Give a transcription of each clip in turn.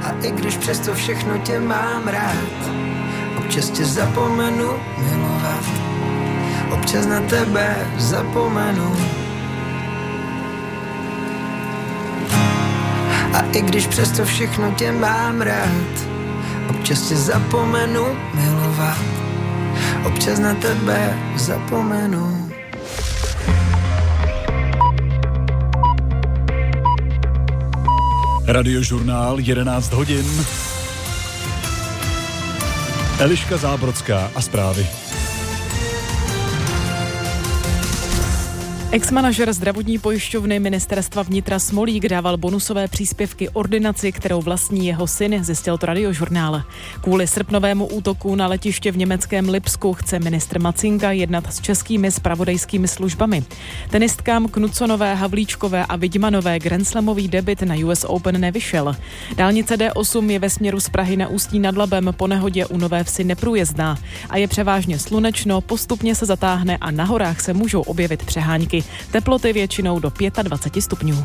A i když přesto všechno tě mám rád, občas tě zapomenu milovat, občas na tebe zapomenu. A i když přesto všechno tě mám rád, občas tě zapomenu milovat, občas na tebe zapomenu. Radiožurnál 11 hodin. Eliška Zábrodská a zprávy. Ex-manažer zdravotní pojišťovny Ministerstva vnitra Smolík dával bonusové příspěvky ordinaci, kterou vlastní jeho syn, zjistil to Radiožurnál. Kvůli srpnovému útoku na letiště v německém Lipsku chce ministr Macinka jednat s českými zpravodajskými službami. Tenistkám Knutsonové, Havlíčkové a Vidmanové grandslamový debut na US Open nevyšel. Dálnice D8 je ve směru z Prahy na Ústí nad Labem po nehodě u Nové Vsi neprůjezdná a je převážně slunečno, postupně se zatáhne a na horách se můžou objevit přehánky. Teploty většinou do 25 stupňů.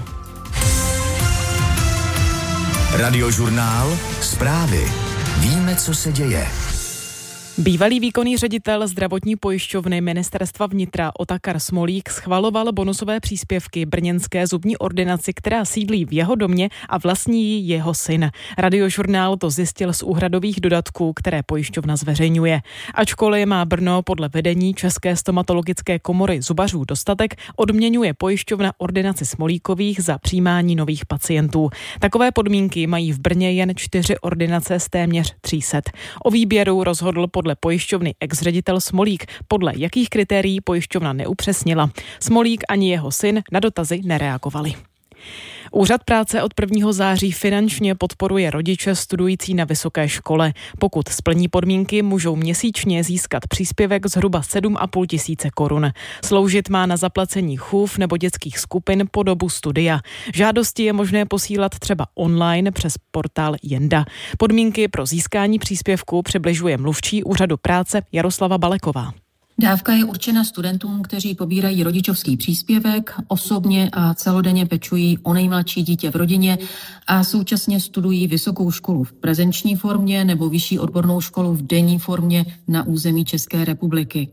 Radiožurnál, zprávy. Víme, co se děje. Bývalý výkonný ředitel zdravotní pojišťovny Ministerstva vnitra Otakar Smolík schvaloval bonusové příspěvky brněnské zubní ordinaci, která sídlí v jeho domě a vlastní ji jeho syn. Radiožurnál to zjistil z úhradových dodatků, které pojišťovna zveřejňuje. Ačkoliv má Brno podle vedení České stomatologické komory zubařů dostatek, odměňuje pojišťovna ordinaci Smolíkových za přijímání nových pacientů. Takové podmínky mají v Brně jen 4 ordinace z téměř 300. O výběru rozhodl podle pojišťovny ex-ředitel Smolík, podle jakých kritérií pojišťovna neupřesnila. Smolík ani jeho syn na dotazy nereagovali. Úřad práce od 1. září finančně podporuje rodiče studující na vysoké škole. Pokud splní podmínky, můžou měsíčně získat příspěvek zhruba 7,5 tisíce korun. Sloužit má na zaplacení chův nebo dětských skupin po dobu studia. Žádosti je možné posílat třeba online přes portál Jenda. Podmínky pro získání příspěvku přibližuje mluvčí úřadu práce Jaroslava Baleková. Dávka je určena studentům, kteří pobírají rodičovský příspěvek, osobně a celodenně pečují o nejmladší dítě v rodině a současně studují vysokou školu v prezenční formě nebo vyšší odbornou školu v denní formě na území České republiky.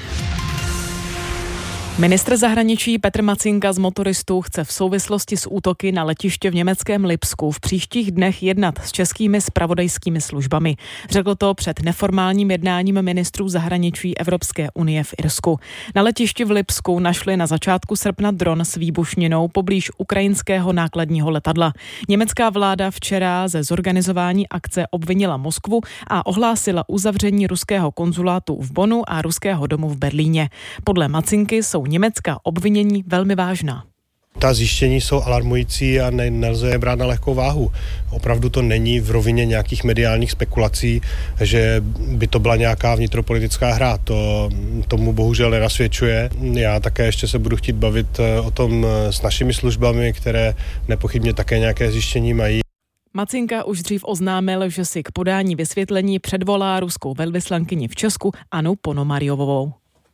Ministr zahraničí Petr Macinka z motoristů chce v souvislosti s útoky na letiště v německém Lipsku v příštích dnech jednat s českými zpravodajskými službami. Řekl to před neformálním jednáním ministrů zahraničí Evropské unie v Irsku. Na letišti v Lipsku našli na začátku srpna dron s výbušninou poblíž ukrajinského nákladního letadla. Německá vláda včera ze zorganizování akce obvinila Moskvu a ohlásila uzavření ruského konzulátu v Bonnu a ruského domu v Berlíně. Podle Macinky jsou německá obvinění velmi vážná. Ta zjištění jsou alarmující a nelze je brát na lehkou váhu. Opravdu to není v rovině nějakých mediálních spekulací, že by to byla nějaká vnitropolitická hra. To tomu bohužel nenasvědčuje. Já také ještě se budu chtít bavit o tom s našimi službami, které nepochybně také nějaké zjištění mají. Macinka už dřív oznámil, že si k podání vysvětlení předvolá ruskou velvyslankyni v Česku Annu Ponomaryovovou.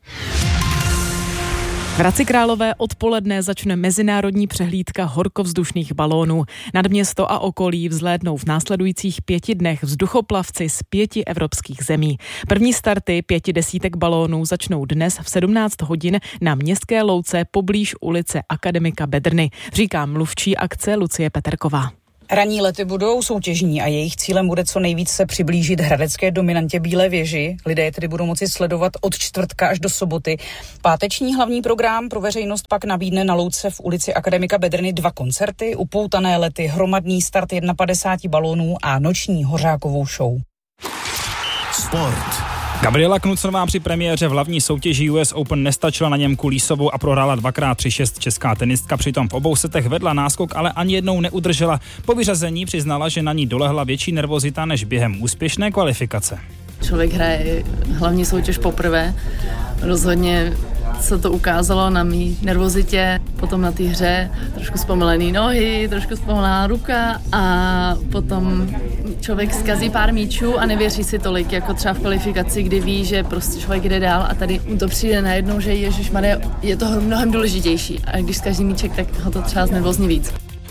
V Hradci Králové odpoledne začne mezinárodní přehlídka horkovzdušných balónů. Nad město a okolí vzlétnou v následujících 5 dnech vzduchoplavci z 5 evropských zemí. První starty 5 desítek balónů začnou dnes v 17 hodin na městské louce poblíž ulice Akademika Bedrny, říká mluvčí akce Lucie Peterková. Ranní lety budou soutěžní a jejich cílem bude co nejvíc se přiblížit hradecké dominantě Bílé věži. Lidé tedy budou moci sledovat od čtvrtka až do soboty. Páteční hlavní program pro veřejnost pak nabídne na louce v ulici Akademika Bedrny 2 koncerty, upoutané lety, hromadný start 51 balónů a noční hořákovou show. Sport. Gabriela Knutsonová při premiéře v hlavní soutěži US Open nestačila na Němku Lísovou a prohrála 2x3-6. Česká tenistka přitom v obou setech vedla náskok, ale ani jednou neudržela. Po vyřazení přiznala, že na ní dolehla větší nervozita než během úspěšné kvalifikace. Člověk hraje hlavní soutěž poprvé. Rozhodně se to ukázalo na mý nervozitě, potom na té hře, trošku zpomalený nohy, trošku zpomalená ruka a potom člověk zkazí pár míčů a nevěří si tolik, jako třeba v kvalifikaci, kdy ví, že prostě člověk jde dál a tady mu to přijde najednou, že ježišmarja, je to mnohem důležitější a když zkazí míček, tak ho to třeba znervozní víc.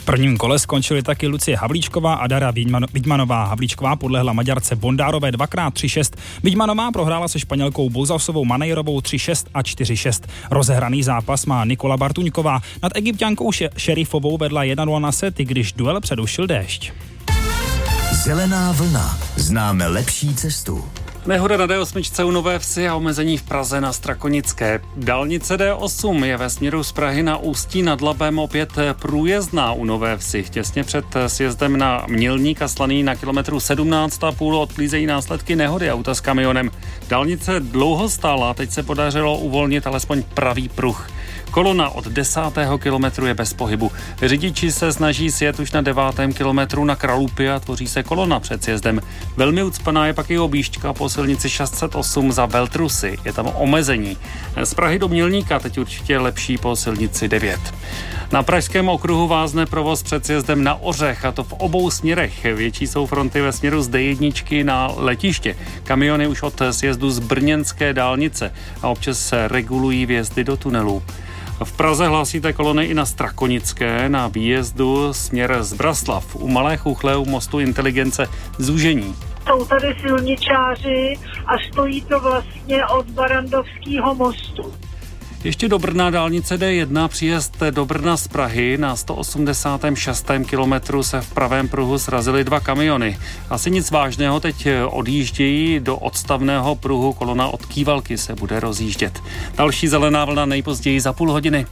V prvním kole skončily taky Lucie Havlíčková a Dara Vidmanová. Havlíčková podlehla Maďarce Bondárové 2x3-6. Vidmanová prohrála se Španělkou Bouzasovou Manejrovou 3-6 a 4-6. Rozehraný zápas má Nikola Bartuňková. Nad Egypťankou Šerifovou vedla 1-0 na sety, když duel předušil déšť. Zelená vlna. Známe lepší cestu. Nehoda na D8 u Nové Vsi a omezení v Praze na Strakonické. Dálnice D8 je ve směru z Prahy na Ústí nad Labem opět průjezdná u Nové Vsi. Těsně před sjezdem na Mělník a Slaný na kilometru 17,5 odklízejí následky nehody auta s kamionem. Dálnice dlouho stála, teď se podařilo uvolnit alespoň pravý pruh. Kolona od 10. kilometru je bez pohybu. Řidiči se snaží sjet už na 9. kilometru na Kralupy a tvoří se kolona před sjezdem. Velmi ucpaná je pak i objížďka po silnici 608 za Veltrusy. Je tam omezení. Z Prahy do Mělníka teď určitě lepší po silnici 9. Na pražském okruhu vázne provoz před sjezdem na Ořech, a to v obou směrech. Větší jsou fronty ve směru z D1 na letiště. Kamiony už od sjezdu z brněnské dálnice a občas se regulují vjezdy do tunelů. V Praze hlásíte kolony i na Strakonické, na výjezdu směr z Braslav. U Malé Chuchle u mostu Inteligence zúžení. Jsou tady silničáři a stojí to vlastně od Barandovského mostu. Ještě do Brna dálnice D1, příjezd do Brna z Prahy. Na 186. kilometru se v pravém pruhu srazily 2 kamiony. Asi nic vážného, teď odjíždějí do odstavného pruhu, kolona od Kývalky se bude rozjíždět. Další zelená vlna nejpozději za půl hodiny.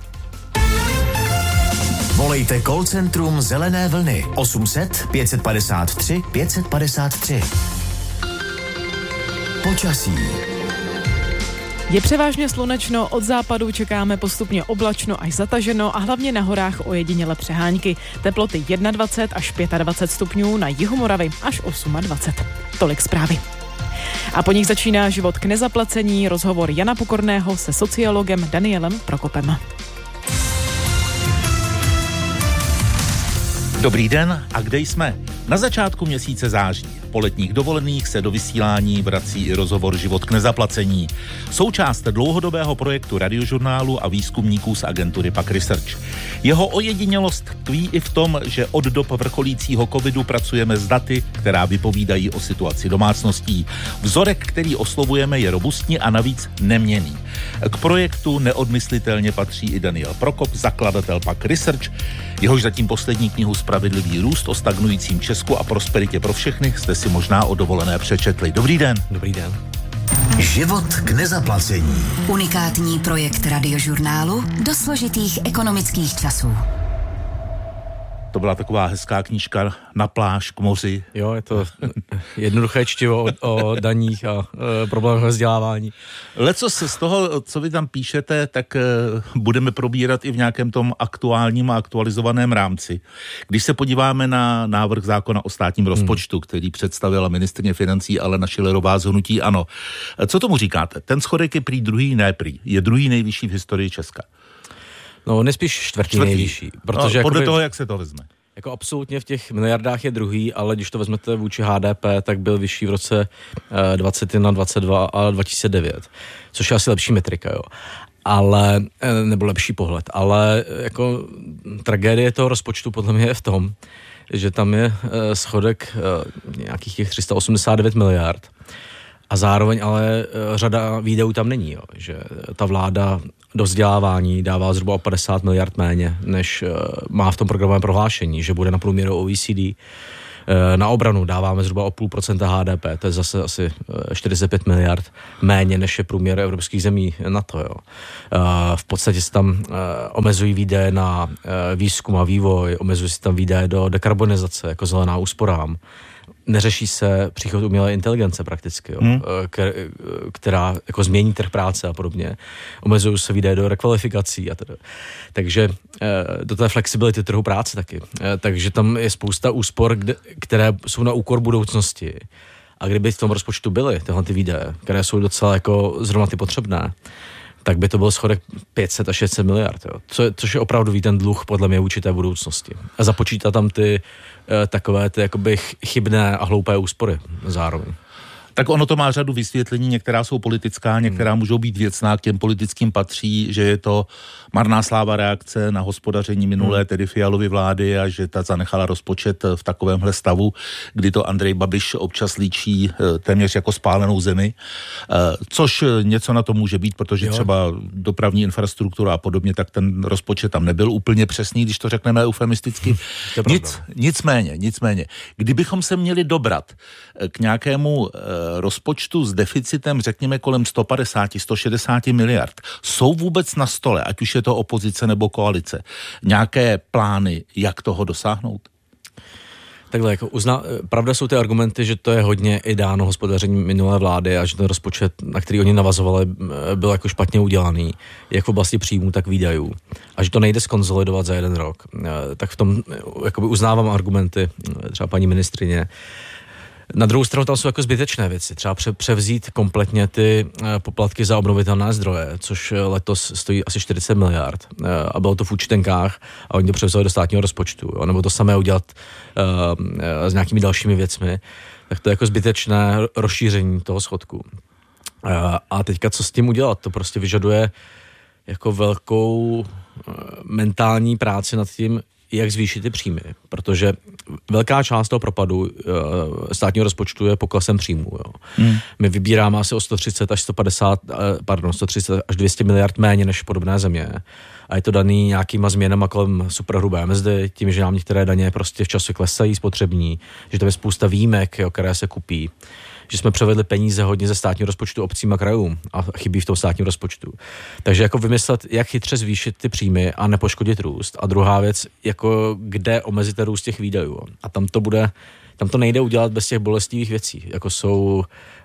Volejte call centrum Zelené vlny 800 553 553. Počasí. Je převážně slunečno, od západu čekáme postupně oblačno až zataženo a hlavně na horách ojediněle přehánky. Teploty 21 až 25 stupňů, na jihu Moravy až 28. Tolik zprávy. A po nich začíná život k nezaplacení, rozhovor Jana Pokorného se sociologem Danielem Prokopem. Dobrý den, a kde jsme? Na začátku měsíce září. Po letních dovolených se do vysílání vrací i rozhovor Život k nezaplacení. Součást dlouhodobého projektu Radiožurnálu a výzkumníků z agentury PAQ Research. Jeho ojedinělost tkví i v tom, že od dob vrcholícího covidu pracujeme s daty, která vypovídají o situaci domácností. Vzorek, který oslovujeme, je robustní a navíc neměnný. K projektu neodmyslitelně patří i Daniel Prokop, zakladatel PAQ Research. Jehož zatím poslední knihu Spravedlivý růst o stagnujícím Česku a prosperitě pro všechny jste si možná o dovolené přečetli. Dobrý den. Dobrý den. Život k nezaplacení. Unikátní projekt Radiožurnálu do složitých ekonomických časů. To byla taková hezká knížka na pláž k moři. Jo, je to jednoduché čtivo o daních a problémech vzdělávání. Lecos z toho, co vy tam píšete, tak budeme probírat i v nějakém tom aktuálním a aktualizovaném rámci. Když se podíváme na návrh zákona o státním rozpočtu, který představila ministryně financí Alena Schillerová z hnutí ANO. Co tomu říkáte? Ten schodek je je druhý nejvyšší v historii Česka. No, on je spíš čtvrtý nejvyšší. Protože no, podle toho, jak se to vezme. Jako absolutně v těch miliardách je druhý, ale když to vezmete vůči HDP, tak byl vyšší v roce 21, 22 a 2009, což je asi lepší metrika, jo. Ale, nebo lepší pohled, ale jako tragédie toho rozpočtu podle mě je v tom, že tam je schodek nějakých těch 389 miliard a zároveň ale řada výdajů tam není, jo. Že ta vláda do vzdělávání dává zhruba o 50 miliard méně, než má v tom programovém prohlášení, že bude na průměru OECD. Na obranu dáváme zhruba o 0,5% HDP, to je zase asi 45 miliard méně, než je průměr evropských zemí NATO. Jo. V podstatě se tam omezují výdaje na výzkum a vývoj, omezují se tam výdaje do dekarbonizace, jako zelená úsporám. Neřeší se příchod umělé inteligence prakticky, jo, která jako změní trh práce a podobně. Omezují se výdaje do rekvalifikací a teda. Takže do té flexibility trhu práce taky. Takže tam je spousta úspor, které jsou na úkor budoucnosti. A kdyby v tom rozpočtu byly tyhle ty výdaje, které jsou docela jako zrovna ty potřebné, tak by to byl schodek 500 až 600 miliard. Jo. Což je opravdu ten dluh podle mě vůči té budoucnosti. A započítá tam ty takové ty jakoby chybné a hloupé úspory zároveň. Tak ono to má řadu vysvětlení, některá jsou politická, některá můžou být věcná, k těm politickým patří, že je to marná sláva reakce na hospodaření minulé, tedy Fialovy vlády a že ta zanechala rozpočet v takovémhle stavu, kdy to Andrej Babiš občas líčí téměř jako spálenou zemi, což něco na to může být, protože třeba dopravní infrastruktura a podobně, tak ten rozpočet tam nebyl úplně přesný, když to řekneme eufemisticky. Nicméně, kdybychom se měli dobrat k nějakému rozpočtu s deficitem, řekněme, kolem 150-160 miliard, jsou vůbec na stole, ať už je to opozice nebo koalice, nějaké plány, jak toho dosáhnout? Takhle, jako pravda jsou ty argumenty, že to je hodně i dáno hospodaření minulé vlády a že ten rozpočet, na který oni navazovali, byl jako špatně udělaný, jak v oblasti příjmů, tak výdajů. A že to nejde skonsolidovat za jeden rok. Tak v tom jakoby uznávám argumenty třeba paní ministryně. Na druhou stranu tam jsou jako zbytečné věci. Třeba převzít kompletně ty poplatky za obnovitelné zdroje, což letos stojí asi 40 miliard. A bylo to v účtenkách a oni to převzali do státního rozpočtu. Nebo to samé udělat s nějakými dalšími věcmi. Tak to je jako zbytečné rozšíření toho schodku. A teďka co s tím udělat? To prostě vyžaduje jako velkou mentální práci nad tím, jak zvýšit ty příjmy, protože velká část toho propadu státního rozpočtu je poklesem příjmů. My vybíráme asi o 130 až 200 miliard méně než podobné země a je to daný nějakýma změnama kolem superhrubé mzdy, tím, že nám některé daně prostě v čase klesají spotřební, že tam je spousta výjimek, které se kupí, že jsme převedli peníze hodně ze státního rozpočtu obcím a krajům a chybí v tom státním rozpočtu. Takže jako vymyslet, jak chytře zvýšit ty příjmy a nepoškodit růst. A druhá věc, jako kde omezit ten růst těch výdajů. A tam to nejde udělat bez těch bolestivých věcí, jako jsou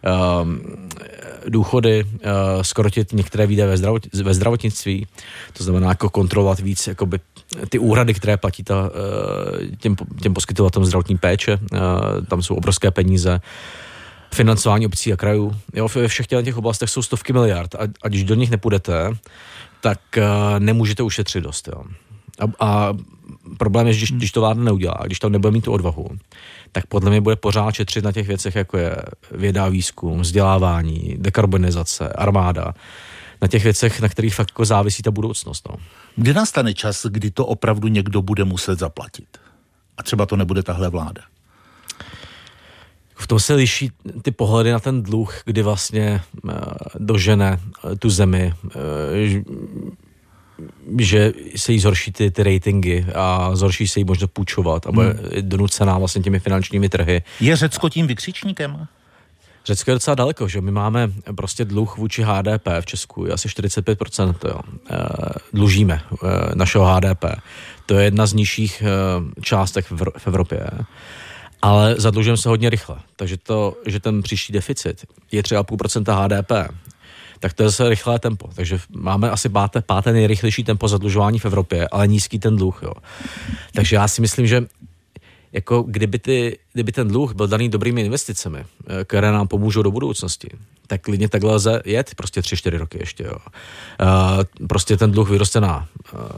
důchody, skrotit některé výdaje ve zdravotnictví, to znamená jako kontrolovat víc jakoby ty úhrady, které platí těm poskytovatelům zdravotní péče, tam jsou obrovské peníze, financování obcí a krajů. Jo, ve všech těch oblastech jsou stovky miliard a když do nich nepůjdete, tak nemůžete ušetřit dost. Jo. A problém je, že když to vláda neudělá, když tam nebude mít tu odvahu, tak podle mě bude pořád šetřit na těch věcech, jako je věda, výzkum, vzdělávání, dekarbonizace, armáda, na těch věcech, na kterých fakt jako závisí ta budoucnost. No. Kdy nastane čas, kdy to opravdu někdo bude muset zaplatit? A třeba to nebude tahle vláda. V tom se liší ty pohledy na ten dluh, kdy vlastně dožene tu zemi, že se jí zhorší ty ratingy a zhorší se jí možnost půjčovat a bude donucená vlastně těmi finančními trhy. Je Řecko tím vykřičníkem? Řecko je docela daleko, že my máme prostě dluh vůči HDP v Česku, je asi 45%, jo. Dlužíme našeho HDP. To je jedna z nižších částek v Evropě. Ale zadlužujeme se hodně rychle. Takže že ten příští deficit je 3,5% HDP, tak to je zase rychlé tempo. Takže máme asi páté nejrychlejší tempo zadlužování v Evropě, ale nízký ten dluh. Jo. Takže já si myslím, že jako kdyby ten dluh byl daný dobrými investicemi, které nám pomůžou do budoucnosti, tak klidně takhle lze jet prostě 3-4 roky ještě. Jo. Prostě ten dluh vyroste na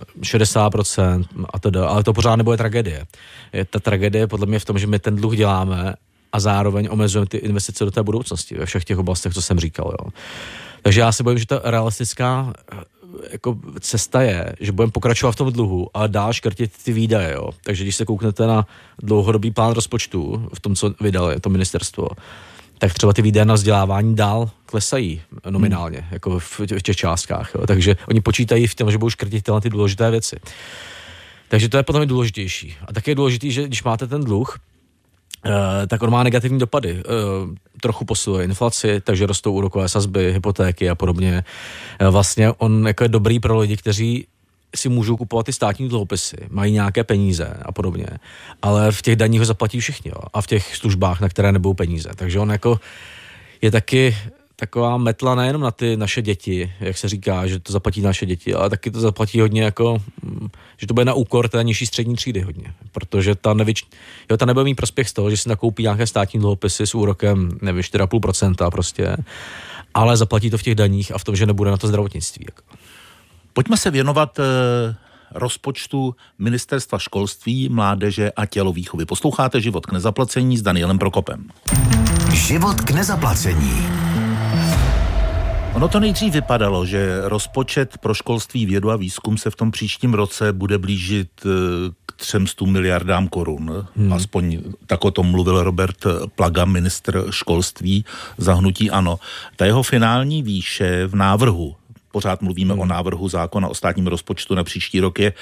60% a teda, ale to pořád nebude tragédie. Ta tragédie je podle mě v tom, že my ten dluh děláme a zároveň omezujeme ty investice do té budoucnosti ve všech těch oblastech, co jsem říkal. Jo. Takže já si bojím, že ta realistická jako cesta je, že budeme pokračovat v tom dluhu, ale dál škrtit ty výdaje. Jo. Takže když se kouknete na dlouhodobý plán rozpočtu, v tom, co vydali to ministerstvo, tak třeba ty výdaje na vzdělávání dál klesají nominálně, jako v těch částkách. Jo. Takže oni počítají v tom, že budou škrtit tyhle ty důležité věci. Takže to je potom důležitější. A také je důležitý, že když máte ten dluh, tak on má negativní dopady. Trochu posiluje inflaci, takže rostou úrokové sazby, hypotéky a podobně. Vlastně on jako je dobrý pro lidi, kteří si můžou kupovat ty státní dluhopisy, mají nějaké peníze a podobně, ale v těch daních ho zaplatí všichni, jo, a v těch službách, na které nebudou peníze. Takže on jako je taky taková metla nejenom na ty naše děti, jak se říká, že to zaplatí naše děti, ale taky to zaplatí hodně jako, že to bude na úkor té nižší střední třídy hodně, protože ta nebude mít prospěch z toho, že si nakoupí nějaké státní dluhopisy s úrokem, nevím, 4,5% prostě, ale zaplatí to v těch daních a v tom, že nebude na to zdravotnictví. Jako. Pojďme se věnovat rozpočtu Ministerstva školství, mládeže a tělovýchovy. Posloucháte Život k nezaplacení s Danielem Prokopem. Život k nezaplacení. Ono to nejdřív vypadalo, že rozpočet pro školství, vědu a výzkum se v tom příštím roce bude blížit k 300 miliardám korun. Aspoň tak o tom mluvil Robert Plaga, ministr školství za hnutí ANO. Ta jeho finální výše v návrhu, pořád mluvíme o návrhu zákona o státním rozpočtu na příští rok, je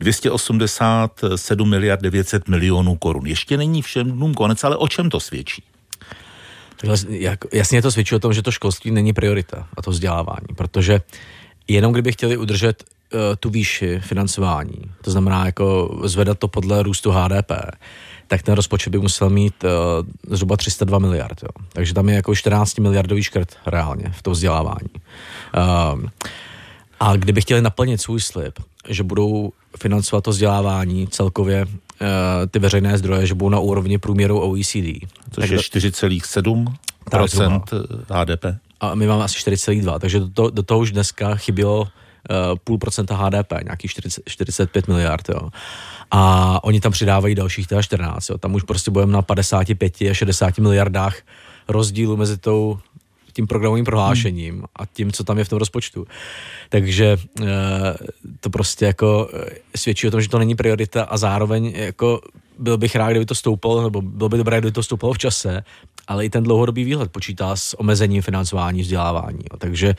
287 miliard 900 milionů korun. Ještě není všem dnům konec, ale o čem to svědčí? Jasně to svědčí o tom, že to školství není priorita a to vzdělávání, protože jenom kdyby chtěli udržet tu výši financování, to znamená jako zvedat to podle růstu HDP, tak ten rozpočet by musel mít zhruba 302 miliard. Jo. Takže tam je jako 14 miliardový škrt reálně v tom vzdělávání. A kdyby chtěli naplnit svůj slib, že budou financovat to vzdělávání celkově ty veřejné zdroje, že budou na úrovni průměru OECD. Což je 4,7% HDP. A my máme asi 4,2, takže do toho už dneska chybělo 0,5% HDP, nějakých 45 miliard. Jo. A oni tam přidávají dalších 14. Jo. Tam už prostě budeme na 55 a 60 miliardách rozdílu mezi tím programovým prohlášením a tím, co tam je v tom rozpočtu. Takže to prostě jako svědčí o tom, že to není priorita a zároveň jako byl bych rád, kdyby to stoupalo, nebo bylo by dobré, kdyby to stoupalo v čase, ale i ten dlouhodobý výhled počítá s omezením financování vzdělávání. Jo. Takže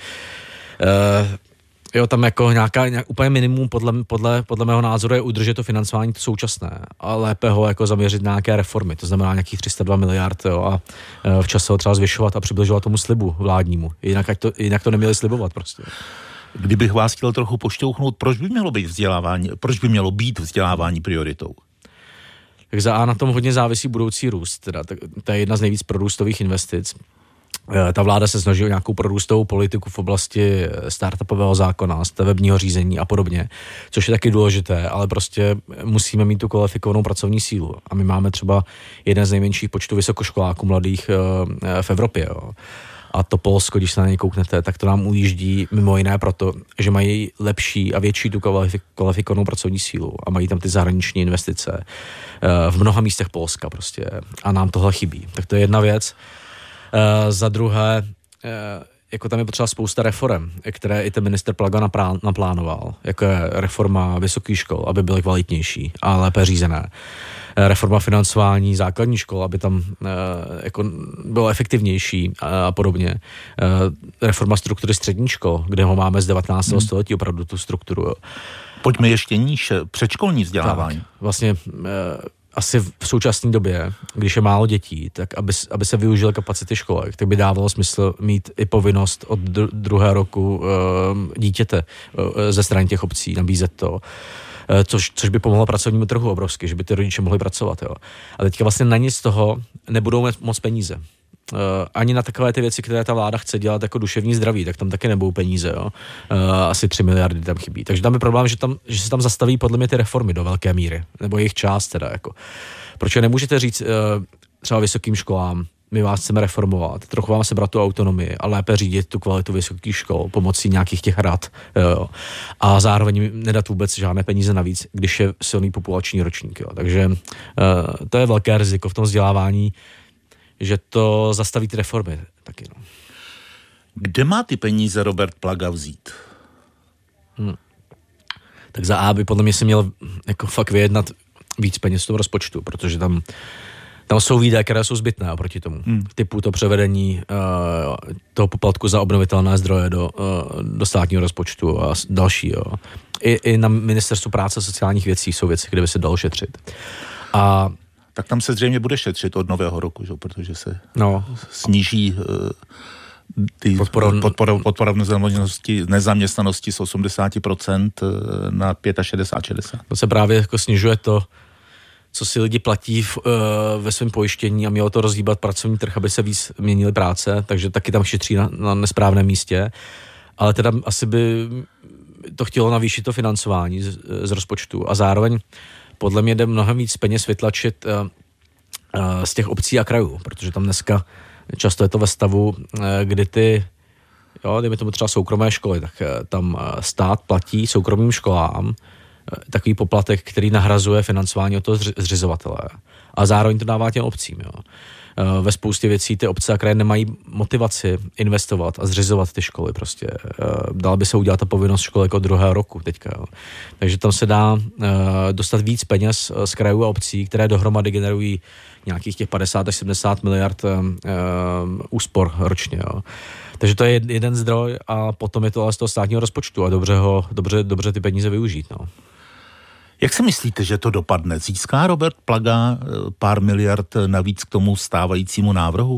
tam jako nějaká úplně minimum podle mého názoru je udržet to financování to současné a lépe ho jako zaměřit na nějaké reformy, to znamená nějakých 302 miliard jo, a v čase ho třeba zvyšovat a přibližovat tomu slibu vládnímu. Jinak to neměli slibovat prostě. Kdybych vás chtěl trochu pošťouchnout, proč by mělo být vzdělávání prioritou? Tak za A na tom hodně závisí budoucí růst, teda to je jedna z nejvíc prorůstových investic. Ta vláda se snaží o nějakou prorůstovou politiku v oblasti startupového zákona, stavebního řízení a podobně, což je taky důležité, ale prostě musíme mít tu kvalifikovanou pracovní sílu. A my máme třeba jeden z nejmenších počtů vysokoškoláků mladých v Evropě. Jo. A to Polsko, když se na něj kouknete, tak to nám ujíždí mimo jiné proto, že mají lepší a větší tu kvalifikovanou pracovní sílu a mají tam ty zahraniční investice v mnoha místech Polska prostě a nám tohle chybí. Tak to je jedna věc. Za druhé, jako tam je potřeba spousta reforem, které i ten minister Plaga naplánoval, jako je reforma vysokých škol, aby byly kvalitnější a lépe řízené. Reforma financování základních škol, aby tam jako bylo efektivnější a podobně. Reforma struktury středních škol, kde ho máme z 19. století opravdu tu strukturu. Pojďme ještě níž, předškolní vzdělávání. Tak, vlastně asi v současné době, když je málo dětí, tak aby se využily kapacity školek, tak by dávalo smysl mít i povinnost od druhého roku dítěte ze strany těch obcí, nabízet to. Což by pomohlo pracovnímu trhu obrovsky, že by ty rodiče mohli pracovat. Jo. A teďka vlastně na nic z toho nebudou moc peníze. Ani na takové ty věci, které ta vláda chce dělat jako duševní zdraví, tak tam taky nebudou peníze. Jo. Asi 3 miliardy tam chybí. Takže tam je problém, že se tam zastaví podle mě ty reformy do velké míry. Nebo jejich část teda. Jako. Proč nemůžete říct třeba vysokým školám, my vás chceme reformovat, trochu vám sebrat tu autonomii a lépe řídit tu kvalitu vysokých škol pomocí nějakých těch rad. Jo. A zároveň nedat vůbec žádné peníze navíc, když je silný populační ročník. Jo. Takže to je velké riziko v tom vzdělávání, že to zastaví ty reformy taky. No. Kde má ty peníze Robert Plaga vzít? Tak za A by podle mě se měl jako fakt vyjednat víc peněz z toho rozpočtu, protože tam jsou výdaje, které jsou zbytné oproti tomu. Typu to převedení toho poplatku za obnovitelné zdroje do státního rozpočtu a další. Jo. I na ministerstvu práce a sociálních věcí jsou věci, kde by se dalo šetřit. Tak tam se zřejmě bude šetřit od nového roku, že? Protože se sníží ty podpora v nezaměstnanosti z 80% na 65-60. To se právě jako snižuje to, co si lidi platí ve svém pojištění a mělo to rozhýbat pracovní trh, aby se víc měnily práce, takže taky tam šetří na nesprávném místě. Ale teda asi by to chtělo navýšit to financování z rozpočtu a zároveň podle mě jde mnohem víc peněz vytlačit z těch obcí a krajů, protože tam dneska často je to ve stavu, kdy dejme tomu třeba soukromé školy, tak tam stát platí soukromým školám takový poplatek, který nahrazuje financování od toho zřizovatele. A zároveň to dává těm obcím. Jo. ve spoustě věcí ty obce a kraje nemají motivaci investovat a zřizovat ty školy prostě. Dala by se udělat ta povinnost školek od 2. roku teďka. Jo. Takže tam se dá dostat víc peněz z krajů a obcí, které dohromady generují nějakých těch 50 až 70 miliard úspor ročně. Jo. Takže to je jeden zdroj a potom je to ale z toho státního rozpočtu a dobře ty peníze využít. No. Jak si myslíte, že to dopadne? Získá Robert Plaga pár miliard navíc k tomu stávajícímu návrhu?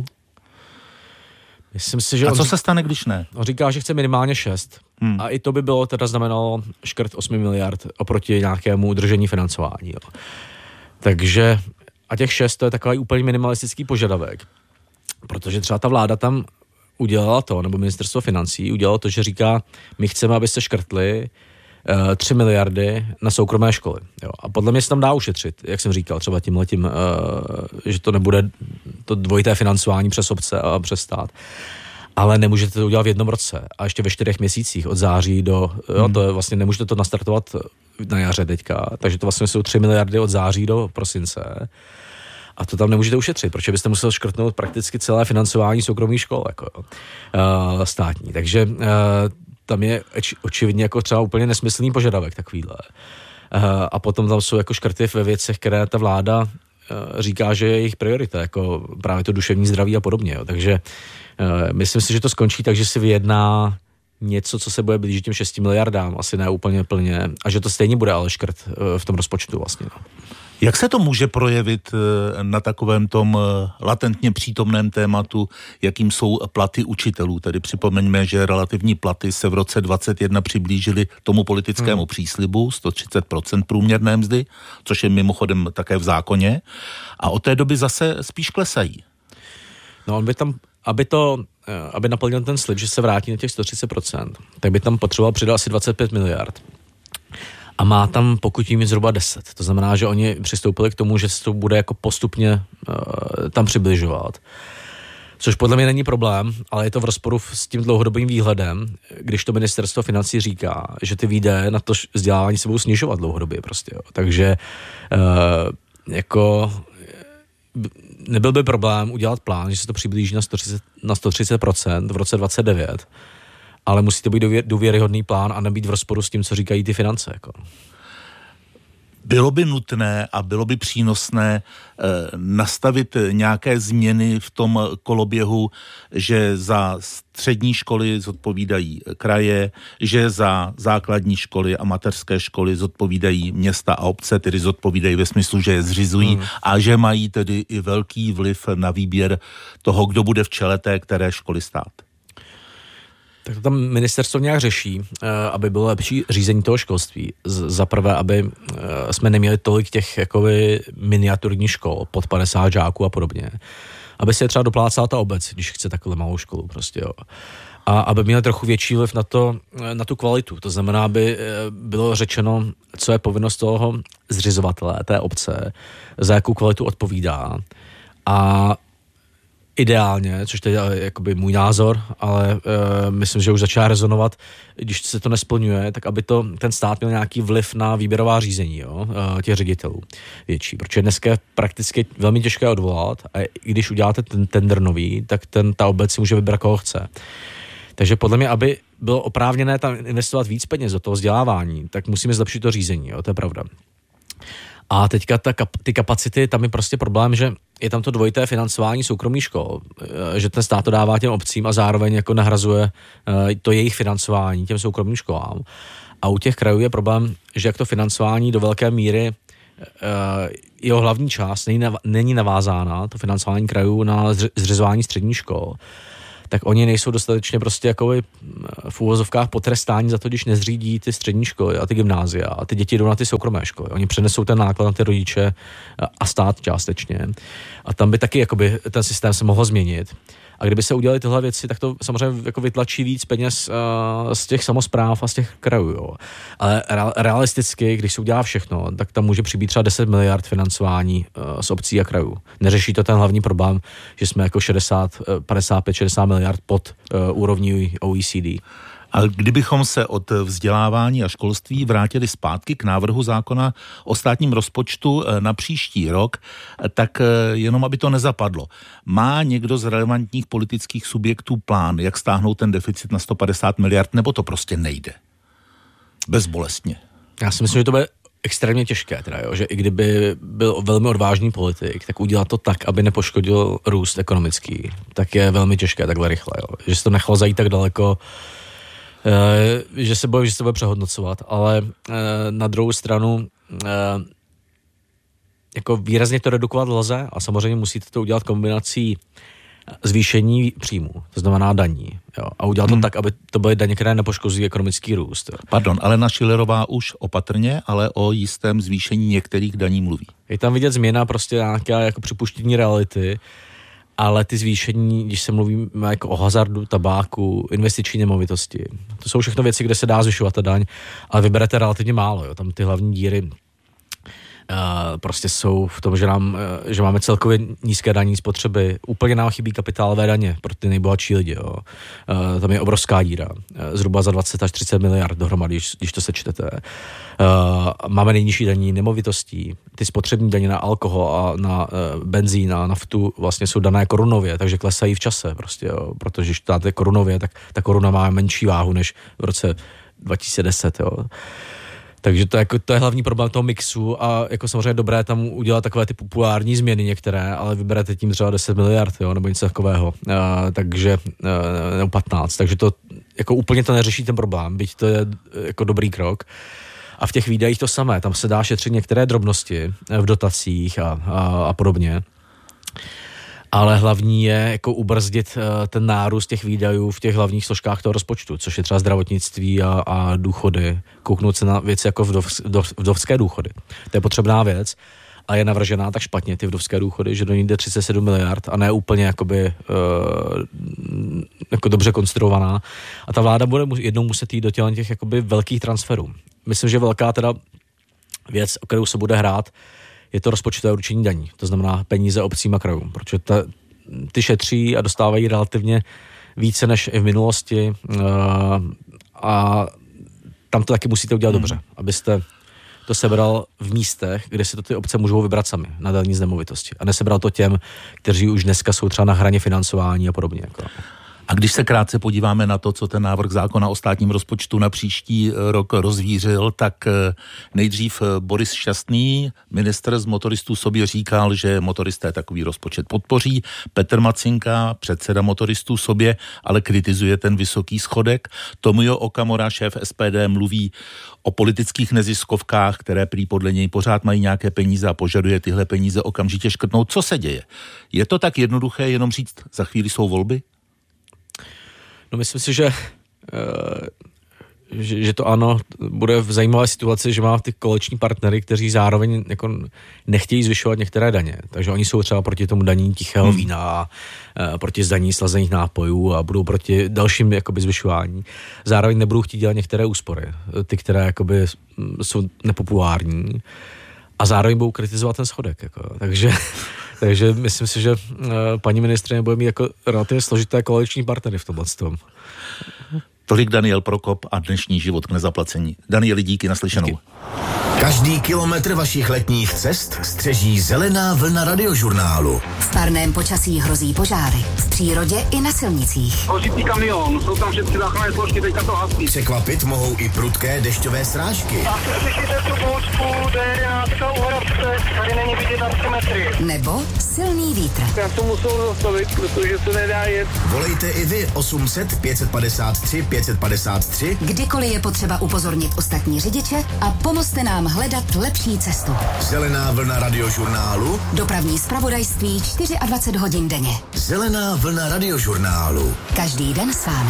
Myslím si, že a co se stane, když ne? On říká, že chce minimálně 6. A i to by bylo teda znamenalo škrt 8 miliard oproti nějakému udržení financování. Jo. Takže a těch 6 to je takový úplně minimalistický požadavek. Protože třeba ta vláda tam udělala to, nebo ministerstvo financí udělalo to, že říká, my chceme, abyste škrtli 3 miliardy na soukromé školy. Jo. A podle mě se tam dá ušetřit, jak jsem říkal, třeba tímhletím, že to nebude to dvojité financování přes obce a přes stát. Ale nemůžete to udělat v jednom roce a ještě ve 4 měsících od září do, to je vlastně nemůžete to nastartovat na jaře teďka, takže to vlastně jsou 3 miliardy od září do prosince a to tam nemůžete ušetřit, protože byste musel škrtnout prakticky celé financování soukromých škol, jako státní. Takže tam je očividně jako třeba úplně nesmyslný požadavek takovýhle. A potom tam jsou jako škrty ve věcech, které ta vláda říká, že je jejich priorita, jako právě to duševní zdraví a podobně. Jo. Takže myslím si, že to skončí tak, že si vyjedná něco, co se bude blížit těm 6 miliardám, asi ne úplně plně, a že to stejně bude ale škrt v tom rozpočtu vlastně. No. Jak se to může projevit na takovém tom latentně přítomném tématu, jakým jsou platy učitelů? Tedy připomeňme, že relativní platy se v roce 2021 přiblížily tomu politickému příslibu, 130% průměrné mzdy, což je mimochodem také v zákoně, a od té doby zase spíš klesají. No on by tam, aby naplnil ten slib, že se vrátí na těch 130%, tak by tam potřeboval přidat asi 25 miliard. A má tam pokud jim zhruba 10. To znamená, že oni přistoupili k tomu, že se to bude jako postupně tam přibližovat. Což podle mě není problém, ale je to v rozporu s tím dlouhodobým výhledem, když to ministerstvo financí říká, že ty výdaje na to vzdělávání se budou snižovat dlouhodobě prostě. Jo. Takže jako nebyl by problém udělat plán, že se to přiblíží na 130% v roce 2029, ale musí to být důvěryhodný plán a nebýt v rozporu s tím, co říkají ty finance. Jako. Bylo by nutné a bylo by přínosné nastavit nějaké změny v tom koloběhu, že za střední školy zodpovídají kraje, že za základní školy a mateřské školy zodpovídají města a obce, tedy zodpovídají ve smyslu, že je zřizují a že mají tedy i velký vliv na výběr toho, kdo bude v čele té které školy stát. Tak to tam ministerstvo nějak řeší, aby bylo lepší řízení toho školství. Za prvé, aby jsme neměli tolik těch jakoby miniaturních škol pod 50 žáků a podobně. Aby se třeba doplácala ta obec, když chce takhle malou školu prostě, jo. A aby měli trochu větší vliv na tu kvalitu. To znamená, aby bylo řečeno, co je povinnost toho zřizovatele, té obce, za jakou kvalitu odpovídá. A ideálně, což to je jakoby můj názor, ale myslím, že už začíná rezonovat, když se to nesplňuje, tak aby ten stát měl nějaký vliv na výběrová řízení, jo, těch ředitelů větší, protože dneska je prakticky velmi těžké odvolat a i když uděláte ten tender nový, tak ta obec si může vybrat, koho chce. Takže podle mě, aby bylo oprávněné tam investovat víc peněz do toho vzdělávání, tak musíme zlepšit to řízení, jo, to je pravda. A teďka ty kapacity, tam je prostě problém, že je tam to dvojité financování soukromých škol, že ten stát to dává těm obcím a zároveň jako nahrazuje to jejich financování těm soukromým školám. A u těch krajů je problém, že jak to financování do velké míry, jeho hlavní část není navázána, to financování krajů na zřizování středních škol, tak oni nejsou dostatečně prostě jako v úvozovkách potrestání za to, když nezřídí ty střední školy a ty gymnázia a ty děti jdou na ty soukromé školy. Oni přenesou ten náklad na ty rodiče a stát částečně. A tam by taky jakoby ten systém se mohl změnit. A kdyby se udělali tyhle věci, tak to samozřejmě jako vytlačí víc peněz z těch samospráv a z těch krajů. Jo. Ale realisticky, když se udělá všechno, tak tam může přibýt třeba 10 miliard financování z obcí a krajů. Neřeší to ten hlavní problém, že jsme jako 55-60 miliard pod úrovní OECD. A kdybychom se od vzdělávání a školství vrátili zpátky k návrhu zákona o státním rozpočtu na příští rok, tak jenom aby to nezapadlo. Má někdo z relevantních politických subjektů plán, jak stáhnout ten deficit na 150 miliard, nebo to prostě nejde? Bezbolestně. Já si myslím, že to bude extrémně těžké, teda, jo? Že i kdyby byl velmi odvážný politik, tak udělat to tak, aby nepoškodil růst ekonomický, tak je velmi těžké takhle rychle. Jo? Že se to nechalo zajít tak daleko, že se bude přehodnocovat, ale na druhou stranu jako výrazně to redukovat lze a samozřejmě musíte to udělat kombinací zvýšení příjmů, to znamená daní. Jo, a udělat to tak, aby to byly daně, které nepoškozují ekonomický růst. Jo. Pardon, Alena Schillerová už opatrně, ale o jistém zvýšení některých daní mluví. Je tam vidět změna prostě nějaké jako připuštění reality, ale ty zvýšení, když se mluví jako o hazardu, tabáku, investiční nemovitosti, to jsou všechno věci, kde se dá zvyšovat ta daň, ale vyberete relativně málo. Jo. Tam ty hlavní díry prostě jsou v tom, že máme celkově nízké daní spotřeby. Úplně nám chybí kapitálové daně pro ty nejbohatší lidi. Jo. Tam je obrovská díra. Zhruba za 20 až 30 miliard dohromady, když to sečtete. Máme nejnižší daní nemovitostí. Ty spotřební daně na alkohol a na benzín a naftu vlastně jsou dané korunově, takže klesají v čase. Prostě, jo. Protože když to dáte korunově, tak ta koruna má menší váhu než v roce 2010. Jo. Takže to je hlavní problém toho mixu a jako samozřejmě dobré tam udělat takové ty populární změny některé, ale vyberete tím třeba 10 miliard, jo, nebo něco takového, takže nebo 15, takže to jako úplně to neřeší ten problém, byť to je jako dobrý krok. A v těch výdajích to samé, tam se dá šetřit některé drobnosti v dotacích a podobně. Ale hlavní je jako ubrzdit ten nárůst těch výdajů v těch hlavních složkách toho rozpočtu, což je třeba zdravotnictví a důchody. Kouknout se na věci jako vdovské důchody. To je potřebná věc a je navržená tak špatně ty vdovské důchody, že do ní jde 37 miliard a ne úplně jakoby, jako dobře konstruovaná. A ta vláda bude jednou muset jít do těch jakoby velkých transferů. Myslím, že velká teda věc, o kterou se bude hrát, je to rozpočtové určení daní, to znamená peníze obcím a krajům, protože ty šetří a dostávají relativně více než i v minulosti a tam to taky musíte udělat dobře, abyste to sebral v místech, kde si to ty obce můžou vybrat sami na daní z nemovitosti a nesebral to těm, kteří už dneska jsou třeba na hraně financování a podobně. Jako. A když se krátce podíváme na to, co ten návrh zákona o státním rozpočtu na příští rok rozvířil, tak nejdřív Boris Šťastný, ministr z motoristů, sobě říkal, že motoristé takový rozpočet podpoří. Petr Macinka, předseda motoristů, sobě ale kritizuje ten vysoký schodek. Tomio Okamura, šéf SPD, mluví o politických neziskovkách, které prý podle něj pořád mají nějaké peníze a požaduje tyhle peníze okamžitě škrtnout. Co se děje? Je to tak jednoduché jenom říct, za chvíli jsou volby? No myslím si, že to ano, bude v zajímavé situaci, že má ty koaliční partnery, kteří zároveň jako nechtějí zvyšovat některé daně. Takže oni jsou třeba proti tomu daní tichého vína, proti zdaní slazených nápojů a budou proti dalším jakoby zvyšování. Zároveň nebudou chtít dělat některé úspory, ty, které jakoby jsou nepopulární a zároveň budou kritizovat ten schodek. Jako. Takže myslím si, že paní ministryně bude mít jako relativně složité koaliční partnery v tomhle tom. Tolik Daniel Prokop a dnešní Život k nezaplacení. Danieli, díky, naslyšenou. Díky. Každý kilometr vašich letních cest střeží zelená vlna radiožurnálu. V parném počasí hrozí požáry. V přírodě i na silnicích. Hořící kamion, jsou tam všechny záchranné složky, teďka to hasí. Překvapit mohou i prudké dešťové srážky. A slyšíte tu bouřku, D11 u Hradce, tady není vidět na 3 metry. Nebo silný vítr. Já to musel zastavit, protože se nedá jet. Volejte i vy 800 553 553. Kdykoliv je potřeba upozornit ostatní řidiče a pomozte nám hledat lepší cestu. Zelená vlna radiožurnálu. Dopravní zpravodajství 24 hodin denně. Zelená vlna radiožurnálu. Každý den s vámi.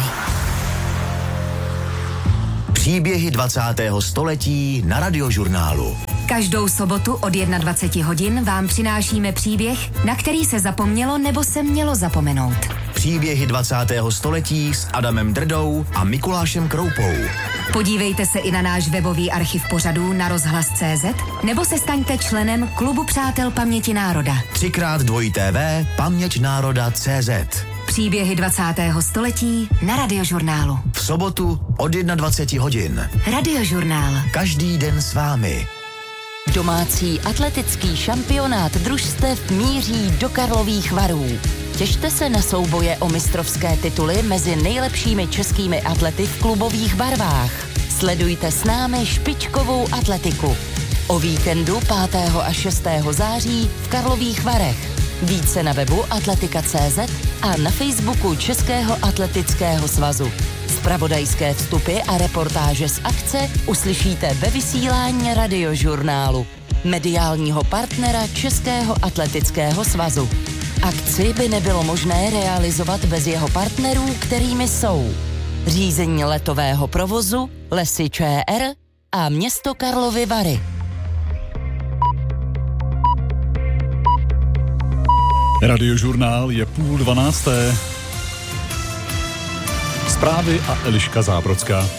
Příběhy 20. století na radiožurnálu. Každou sobotu od 21 hodin vám přinášíme příběh, na který se zapomnělo nebo se mělo zapomenout. Příběhy 20. století s Adamem Drdou a Mikulášem Kroupou. Podívejte se i na náš webový archiv pořadů na rozhlas.cz nebo se staňte členem Klubu přátel paměti národa. 3x2 TV paměťnároda.cz. Příběhy 20. století na Radiožurnálu. V sobotu od 21 hodin. Radiožurnál. Každý den s vámi. Domácí atletický šampionát družstev míří do Karlových Varů. Těšte se na souboje o mistrovské tituly mezi nejlepšími českými atlety v klubových barvách. Sledujte s námi špičkovou atletiku. O víkendu 5. a 6. září v Karlových Varech. Více na webu atletika.cz a na Facebooku Českého atletického svazu. Zpravodajské vstupy a reportáže z akce uslyšíte ve vysílání Radiožurnálu, mediálního partnera Českého atletického svazu. Akci by nebylo možné realizovat bez jeho partnerů, kterými jsou řízení letového provozu, Lesy ČR a město Karlovy Vary. Radiožurnál je 11:30. Zprávy a Eliška Zábrodská.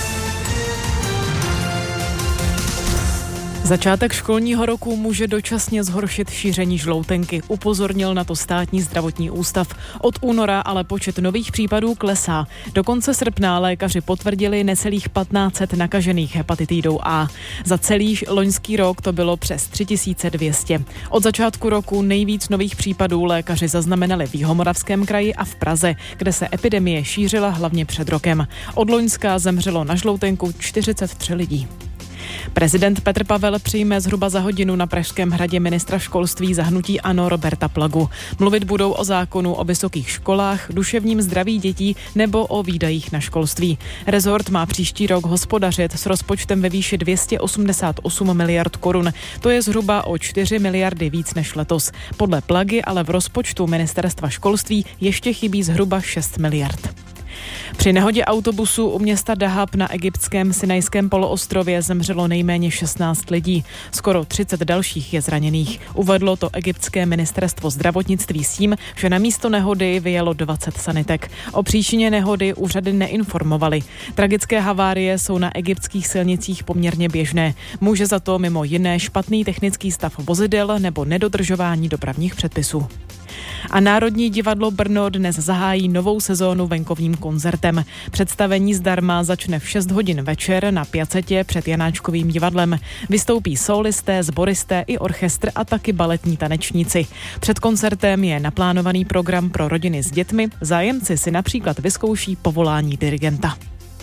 Začátek školního roku může dočasně zhoršit šíření žloutenky, upozornil na to Státní zdravotní ústav. Od února ale počet nových případů klesá. Do konce srpna lékaři potvrdili necelých 1500 nakažených hepatitidou A. Za celý loňský rok to bylo přes 3200. Od začátku roku nejvíc nových případů lékaři zaznamenali v Jihomoravském kraji a v Praze, kde se epidemie šířila hlavně před rokem. Od loňska zemřelo na žloutenku 43 lidí. Prezident Petr Pavel přijme zhruba za hodinu na Pražském hradě ministra školství za hnutí ANO Roberta Plagu. Mluvit budou o zákonu o vysokých školách, duševním zdraví dětí nebo o výdajích na školství. Rezort má příští rok hospodařit s rozpočtem ve výši 288 miliard korun. To je zhruba o 4 miliardy víc než letos. Podle Plagy ale v rozpočtu ministerstva školství ještě chybí zhruba 6 miliard. Při nehodě autobusu u města Dahab na egyptském Sinajském poloostrově zemřelo nejméně 16 lidí. Skoro 30 dalších je zraněných. Uvedlo to egyptské ministerstvo zdravotnictví s tím, že na místo nehody vyjelo 20 sanitek. O příčině nehody úřady neinformovaly. Tragické havárie jsou na egyptských silnicích poměrně běžné. Může za to mimo jiné špatný technický stav vozidel nebo nedodržování dopravních předpisů. A Národní divadlo Brno dnes zahájí novou sezónu venkovním koncertem. Představení zdarma začne v 6 hodin večer na Piacetě před Janáčkovým divadlem. Vystoupí sólisté, sboristé i orchestr a taky baletní tanečníci. Před koncertem je naplánovaný program pro rodiny s dětmi. Zájemci si například vyzkouší povolání dirigenta.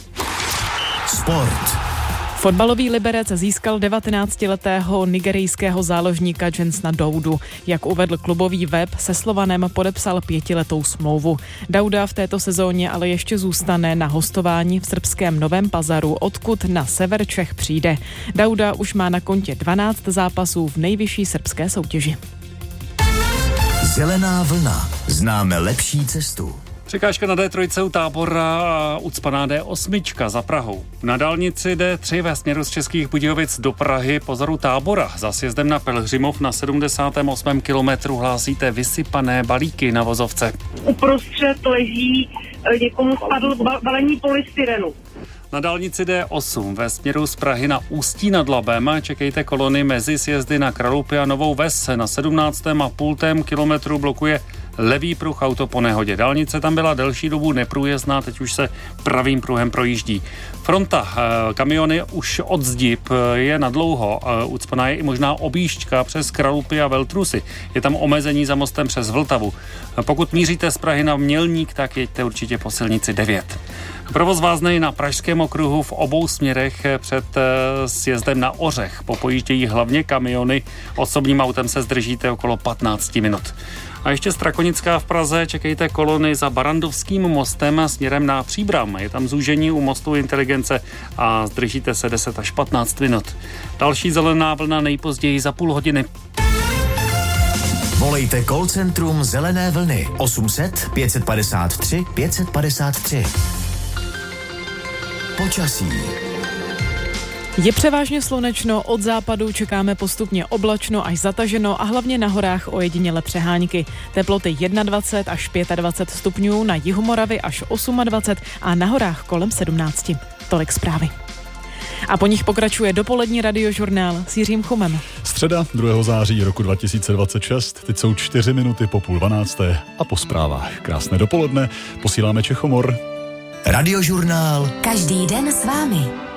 Sport. Fotbalový Liberec získal 19letého nigerijského záložníka Jensona Doudu. Jak uvedl klubový web, se Slovanem podepsal 5letou smlouvu. Dauda v této sezóně ale ještě zůstane na hostování v srbském Novém Pazaru, odkud na sever Čech přijde. Dauda už má na kontě 12 zápasů v nejvyšší srbské soutěži. Zelená vlna. Známe lepší cestu. Překážka na D3 u Tábora a ucpaná D8 za Prahou. Na dálnici D3 ve směru z Českých Budějovic do Prahy pozoru Tábora. Za sjezdem na Pelhřimov na 78. kilometru hlásíte vysypané balíky na vozovce. Uprostřed leží, někomu spadl balení polystyrenu. Na dálnici D8 ve směru z Prahy na Ústí nad Labem čekejte kolony mezi sjezdy na Kralupy a Novou Ves. Na 17,5 kilometru blokuje levý pruh auto po nehodě. Dálnice tam byla delší dobu neprůjezdná, teď už se pravým pruhem projíždí. Fronta kamiony už od Zdib je nadlouho. Ucpaná je i možná objížďka přes Kralupy a Veltrusy. Je tam omezení za mostem přes Vltavu. Pokud míříte z Prahy na Mělník, tak jeďte určitě po silnici 9. Provoz váznej na Pražském okruhu v obou směrech před sjezdem na Ořech. Popojíždějí hlavně kamiony, osobním autem se zdržíte okolo 15 minut. A ještě Strakonická v Praze, čekejte kolony za Barandovským mostem směrem na Příbram. Je tam zúžení u mostu Inteligence a zdržíte se 10 až 15 minut. Další zelená vlna nejpozději za půl hodiny. Volejte call centrum Zelené vlny 800 553 553. Počasí. Je převážně slunečno, od západu čekáme postupně oblačno až zataženo a hlavně na horách ojediněle přehánky. Teploty 21 až 25 stupňů, na jihu Moravy až 28 a na horách kolem 17. Tolik zprávy. A po nich pokračuje dopolední radiožurnál s Jiřím Chumem. Středa 2. září roku 2026, teď jsou 4 minuty po 11:30 a po zprávách. Krásné dopoledne, posíláme Čechomor. Radiožurnál. Každý den s vámi.